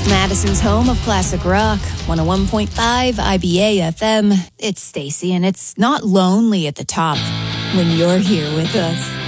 Madison's home of classic rock, 101.5 IBA FM. It's Stacy, and it's not lonely at the top when you're here with us.